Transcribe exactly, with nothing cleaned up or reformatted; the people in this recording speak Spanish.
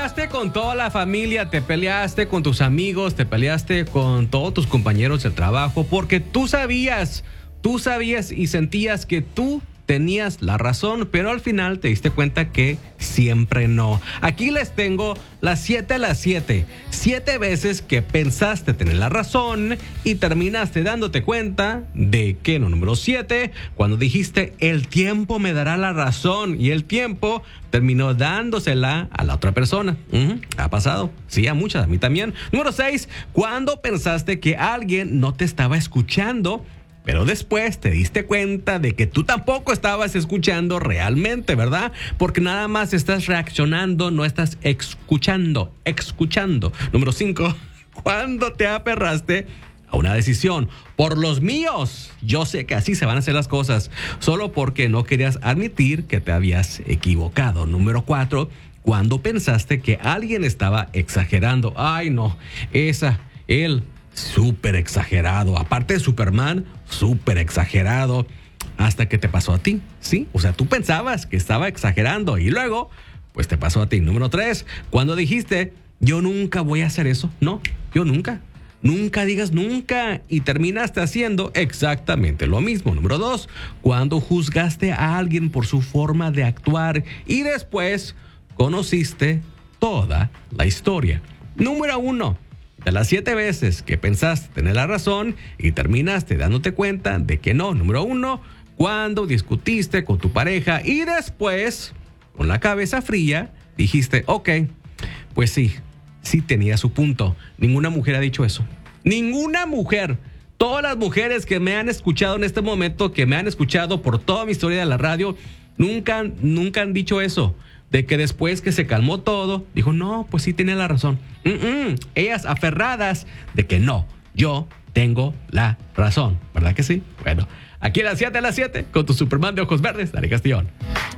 peleaste con toda la familia, te peleaste con tus amigos, te peleaste con todos tus compañeros del trabajo porque tú sabías, tú sabías y sentías que tú tenías la razón, pero al final te diste cuenta que siempre no. Aquí les tengo las siete a las siete. Siete veces que pensaste tener la razón y terminaste dándote cuenta de que no. Número siete, cuando dijiste el tiempo me dará la razón y el tiempo terminó dándosela a la otra persona. Uh-huh. Ha pasado. Sí, a muchas, a mí también. Número seis, cuando pensaste que alguien no te estaba escuchando, pero después te diste cuenta de que tú tampoco estabas escuchando realmente, ¿verdad? Porque nada más estás reaccionando, no estás escuchando, escuchando. Número cinco, cuando te aferraste a una decisión. Por los míos, yo sé que así se van a hacer las cosas, solo porque no querías admitir que te habías equivocado. Número cuatro, cuando pensaste que alguien estaba exagerando. Ay, no, esa, él... súper exagerado, aparte de Superman, súper exagerado, hasta que te pasó a ti, ¿sí? O sea, tú pensabas que estaba exagerando y luego, pues te pasó a ti. Número tres, cuando dijiste, yo nunca voy a hacer eso. No, yo nunca. Nunca digas nunca y terminaste haciendo exactamente lo mismo. Número dos, cuando juzgaste a alguien por su forma de actuar y después conociste toda la historia. Número uno, de las siete veces que pensaste tener la razón y terminaste dándote cuenta de que no. Número uno, cuando discutiste con tu pareja y después, con la cabeza fría, dijiste, ok, pues sí, sí tenía su punto. Ninguna mujer ha dicho eso. Ninguna mujer. Todas las mujeres que me han escuchado en este momento, que me han escuchado por toda mi historia de la radio, nunca, nunca han dicho eso. De que después que se calmó todo, dijo, no, pues sí tenía la razón. Mm-mm. Ellas aferradas de que no, yo tengo la razón. ¿Verdad que sí? Bueno, aquí a las siete a las siete con tu Superman de ojos verdes, Dale Castillón.